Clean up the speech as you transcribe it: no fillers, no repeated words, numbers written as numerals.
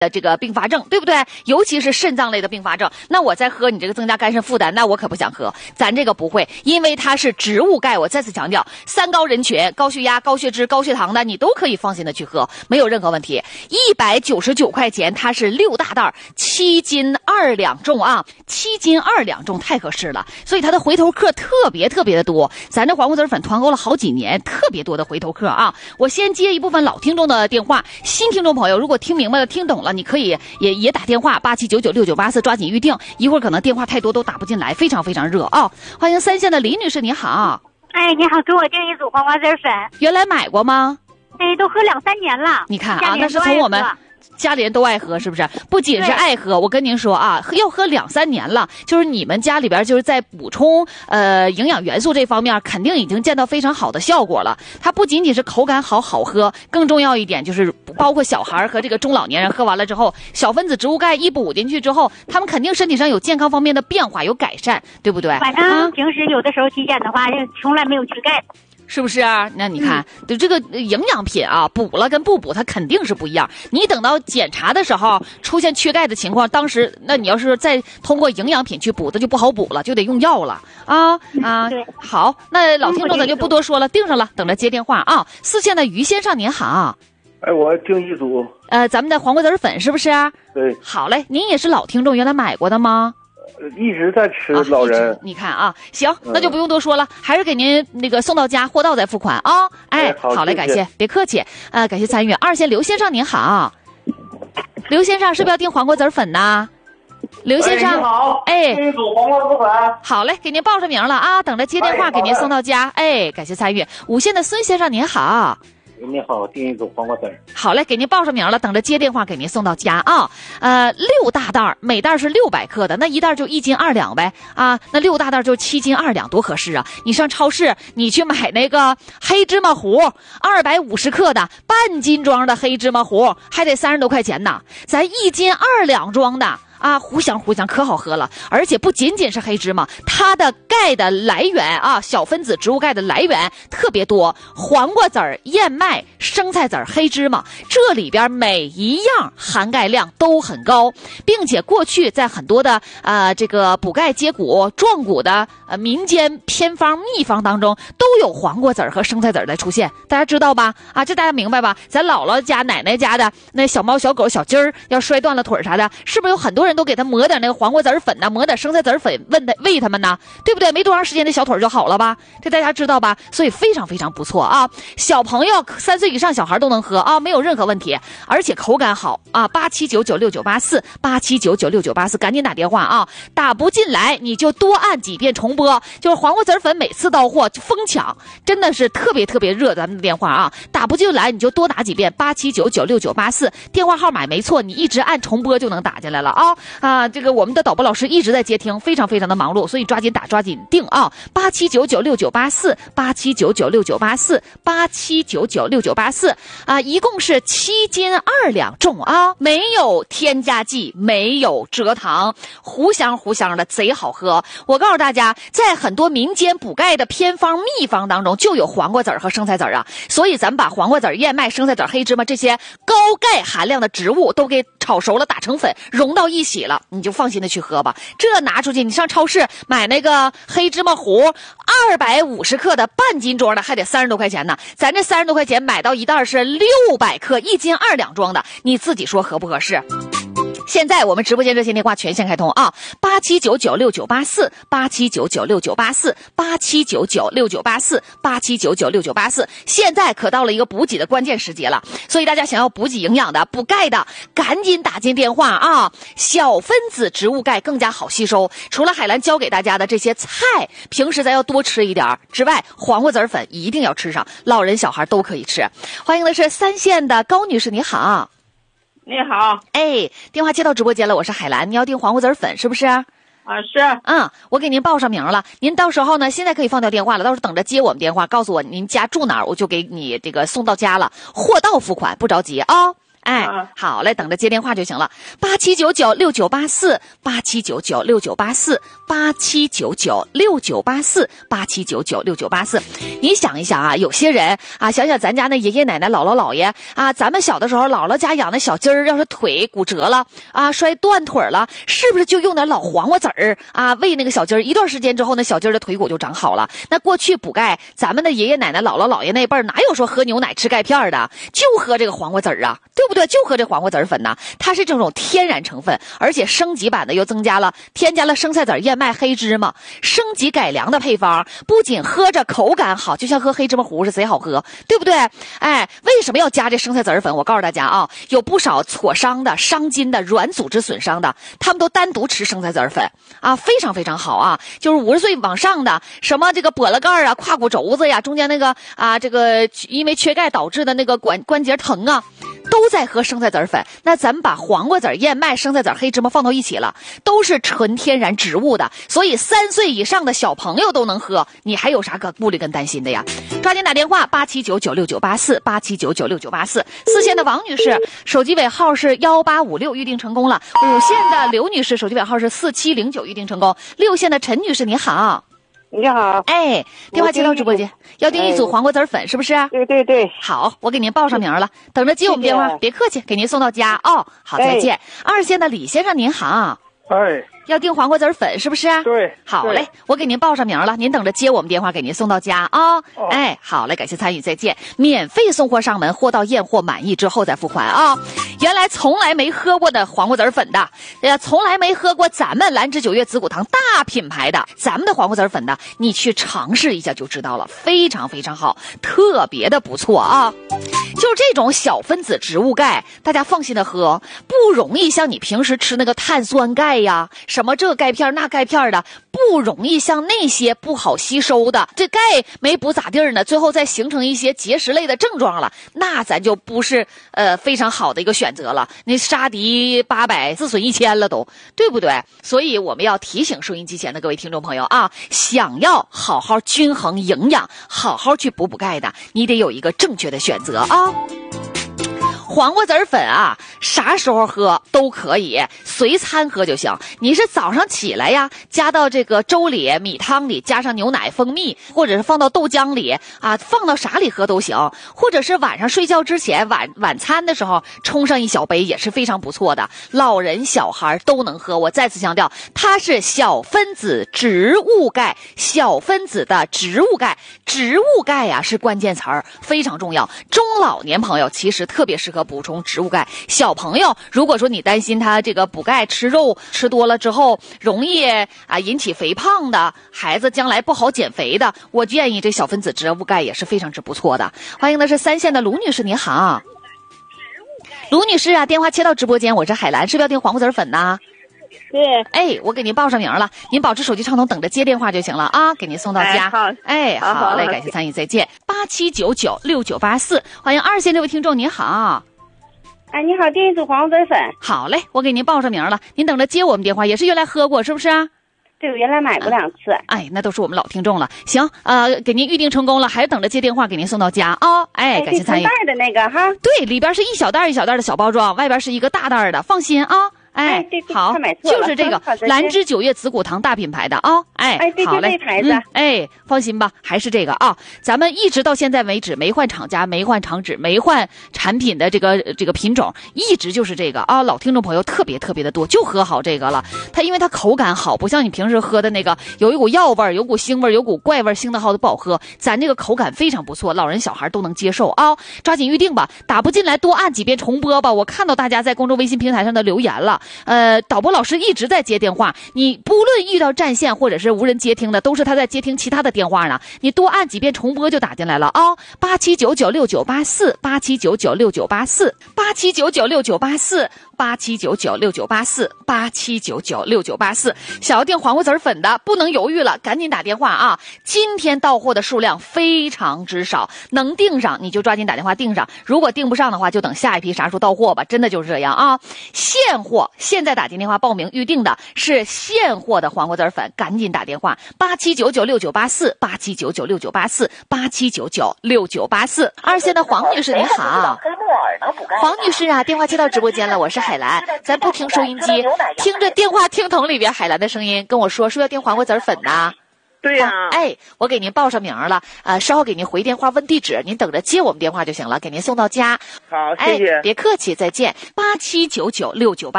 的这个并发症，对不对？尤其是肾脏类的并发症，那我再喝你这个增加肝肾负担，那我可不想喝。咱这个不会，因为它是植物钙。我再次强调，3高人群，高血压、高血脂、高血糖的，你都可以放心的去喝，没有任何问题。199块钱，它是6大袋，7斤2两重啊，7斤2两重，太合适了。所以它的回头客特别的多，咱这黄瓜籽粉团购了好几年，特别多的回头客啊。我先接一部分老听众的电话，新听众朋友如果听明白了、听懂了，你可以也打电话87996984，抓紧预定。一会儿可能电话太多都打不进来，非常热啊！欢迎3线的李女士，你好。 哎，你好，给我订一组黄瓜籽粉。 原来买过吗？ 哎，都喝2-3年了。 你看啊，那是从我们家里人都爱喝，是不是？不仅是爱喝，我跟您说啊，要喝2-3年了，就是你们家里边就是在补充营养元素这方面，肯定已经见到非常好的效果了。它不仅仅是口感好喝，更重要一点就是包括小孩和这个中老年人喝完了之后，小分子植物钙一补进去之后，他们肯定身体上有健康方面的变化，有改善，对不对？ 反正平时有的时候体检的话，从来没有缺钙。 是不是啊？那你看，这个营养品啊，补了跟不补，它肯定是不一样。你等到检查的时候出现缺钙的情况，当时那你要是再通过营养品去补，那就不好补了，就得用药了啊。 对， 好，那老听众咱就不多说了，定上了，等着接电话啊。4线的于先生您好。 哎，我订一组。 咱们的黄瓜籽粉是不是？ 对。 好嘞，您也是老听众，原来买过的吗？ 一直在吃，老人。 你看啊，行，那就不用多说了，还是给您那个送到家，货到再付款啊。哎，好嘞，感谢，别客气。感谢参与。2线刘先生您好。刘先生是不是要订黄瓜籽粉呢？刘先生， 你好， 哎， 订一组黄瓜籽粉。 好嘞，给您报上名了啊，等着接电话给您送到家。哎，感谢参与。5线的孙先生您好。 你好，订一组黄瓜籽。 好嘞，给您报上名了，等着接电话给您送到家啊。6大袋，每袋是600克的，那一袋就1斤2两呗啊。那6大袋就7斤2两，多合适啊！你上超市，你去买那个黑芝麻糊，250克的半斤装的黑芝麻糊，还得30多块钱呢。咱1斤2两装的。啊，糊香可好喝了，而且不仅仅是黑芝麻，它的钙的来源啊，小分子植物钙的来源特别多，黄瓜籽儿、燕麦、生菜籽儿、黑芝麻，这里边每一样含钙量都很高，并且过去在很多的这个补钙接骨、壮骨的民间偏方秘方当中都有黄瓜籽儿和生菜籽儿的出现，大家知道吧？啊，这大家明白吧？咱姥姥家、奶奶家的那小猫、小狗、小鸡儿要摔断了腿啥的，是不是有很多人都给他抹点那个黄瓜籽粉呢，抹点生菜籽粉，喂他们呢，对不对？没多长时间，这小腿就好了吧？这大家知道吧？所以非常不错啊！小朋友3岁以上小孩都能喝啊，没有任何问题，而且口感好啊！87996984，87996984，赶紧打电话啊！打不进来你就多按几遍重播，就是黄瓜籽粉每次到货就疯抢，真的是特别热，咱们的电话啊！打不进来你就多打几遍，87996984，电话号码没错，你一直按重播就能打进来了啊！这个我们的导播老师一直在接听，非常的忙碌，所以抓紧打，抓紧定啊！87996984，87996984，87996984啊，一共是7斤2两重啊，没有添加剂，没有蔗糖，糊香的，贼好喝。我告诉大家，在很多民间补钙的偏方秘方当中，就有黄瓜籽和生菜籽啊，所以咱们把黄瓜籽、燕麦、生菜籽、黑芝麻这些高钙含量的植物都给炒熟了，打成粉，融到一起了，你就放心的去喝吧。这拿出去，你上超市买那个黑芝麻糊，250克的半斤装的，还得30多块钱呢。咱这30多块钱买到一袋是600克，1斤2两装的，你自己说合不合适？现在我们直播间热线电话全线开通啊！87996984，87996984，87996984，87996984，现在可到了一个补给的关键时节了，所以大家想要补给营养的、补钙的，赶紧打进电话啊！小分子植物钙更加好吸收，除了海兰教给大家的这些菜，平时咱要多吃一点之外，黄瓜籽粉一定要吃上，老人小孩都可以吃。欢迎的是3线的高女士，你好。 你好， 哎，电话接到直播间了，我是海兰，你要订黄瓜籽粉是不是？ 啊，是。 我给您报上名了，您到时候呢，现在可以放掉电话了，到时候等着接我们电话，告诉我您家住哪儿，我就给你这个送到家了，货到付款，不着急啊。 哎，好嘞，等着接电话就行了。87996984，87996984，87996984，你想一想啊，有些人啊，想想咱家那爷爷奶奶、姥姥姥爷啊，咱们小的时候姥姥家养的小鸡儿，要是腿骨折了啊，摔断腿了，是不是就用点老黄瓜籽儿啊喂那个小鸡儿？一段时间之后，那小鸡儿的腿骨就长好了。那过去补钙，咱们的爷爷奶奶、姥姥姥爷那辈儿哪有说喝牛奶吃钙片的，就喝这个黄瓜籽儿啊，对不对？就喝这黄瓜籽儿粉呐，它是这种天然成分，而且升级版的又添加了生菜籽、燕麦、黑芝麻，升级改良的配方，不仅喝着口感好，就像喝黑芝麻糊是贼好喝，对不对？哎，为什么要加这生菜籽粉？我告诉大家啊，有不少挫伤的、伤筋的、软组织损伤的，他们都单独吃生菜籽粉啊，非常非常好啊。就是50岁往上的，什么这个跛了盖啊、胯骨轴子呀、中间那个啊，这个因为缺钙导致的那个关节疼啊，都在喝生菜籽粉。那咱们把黄瓜籽、燕麦、生菜籽、黑芝麻放到一起了，都是纯天然植物的，所以3岁以上的小朋友都能喝，你还有啥可顾虑跟担心的呀？抓紧打电话87996984，87996984。4线的王女士手机尾号是1856，预定成功了。5线的刘女士手机尾号是4709，预定成功。6线的陈女士，你好。 你好， 哎，电话接到直播间，要订一组黄瓜籽粉，是不是？ 对对对， 好，我给您报上名了，等着接我们电话， 谢谢， 别客气，给您送到家哦。好，再见。2线的李先生您好， 哎， 要订黄瓜籽粉是不是？ 对， 好嘞，我给您报上名了，您等着接我们电话，给您送到家啊。 哦， 哎，好嘞，感谢参与，再见。免费送货上门，货到验货满意之后再付款啊。原来从来没喝过的黄瓜籽粉的，从来没喝过咱们兰芝9月紫骨堂大品牌的咱们的黄瓜籽粉的，你去尝试一下就知道了，非常非常好，特别的不错啊。就是这种小分子植物钙，大家放心的喝，不容易像你平时吃那个碳酸钙呀，什么这钙片那钙片的，不容易像那些不好吸收的，这钙没补咋地呢，最后再形成一些结石类的症状了，那咱就不是非常好的一个选择了，那杀敌800自损1000了都，对不对？所以我们要提醒收音机前的各位听众朋友啊，想要好好均衡营养，好好去补钙的，你得有一个正确的选择啊。黄瓜籽粉啊，啥时候喝都可以，随餐喝就行。你是早上起来呀，加到这个粥里、米汤里，加上牛奶、蜂蜜，或者是放到豆浆里啊，放到啥里喝都行。或者是晚上睡觉之前，晚餐的时候冲上一小杯也是非常不错的，老人小孩都能喝。我再次强调，它是小分子植物钙，小分子的植物钙，植物钙呀是关键词儿，非常重要。中老年朋友其实特别适合补充植物钙，小朋友如果说你担心他这个补钙吃肉吃多了之后容易引起肥胖的孩子，将来不好减肥的，我建议这小分子植物钙也是非常之不错的。欢迎的是3线的卢女士，你好。卢女士啊，电话切到直播间，我是海兰，是不是要订黄瓜籽粉呢？ 对， 哎，我给您报上名了，您保持手机畅通，等着接电话就行了啊，给您送到家。好嘞，感谢参与，再见。87996984，欢迎2线这位听众，您好。 哎，你好，订一组黄瓜籽粉。 好嘞，我给您报上名了，您等着接我们电话，也是原来喝过是不是啊？ 对，我原来买过2次。 哎，那都是我们老听众了。行，给您预定成功了，还等着接电话给您送到家啊。哎，感谢参与。 袋的那个哈。 对，里边是一小袋一小袋的小包装，外边是一个大袋的，放心啊。哎， 对， 好，就是这个兰芝9月紫骨堂大品牌的啊， 对， 好嘞， 这牌子， 放心吧，还是这个啊，咱们一直到现在为止没换厂家，没换厂址，没换产品的这个品种，一直就是这个啊，老听众朋友特别特别的多，就喝好这个了。它因为它口感好，不像你平时喝的那个有一股药味儿，有股腥味儿，有股怪味儿，腥的好的不好喝，咱这个口感非常不错，老人小孩都能接受啊，抓紧预定吧，打不进来多按几遍重播吧，我看到大家在公众微信平台上的留言了。导播老师一直在接电话，你不论遇到占线或者是无人接听的，都是他在接听其他的电话呢，你多按几遍重播就打进来了啊！87996984，87996984，87996984，87996984，想要订黄瓜籽粉的不能犹豫了，赶紧打电话啊！今天到货的数量非常之少，能订上你就抓紧打电话订上，如果订不上的话就等下一批啥时候到货吧，真的就是这样啊！现货现在打进电话报名预定的是现货的黄瓜子粉，赶紧打电话879969848799698487996984。二线的黄女士您好。黄女士啊，电话接到直播间了，我是海兰，咱不听收音机，听着电话听筒里边海兰的声音跟我说要订黄瓜子粉呐。 对呀、 哎，我给您报上名了，稍后给您回电话问地址，您等着接我们电话就行了，给您送到家。 好，谢谢。 别客气，再见。87996984。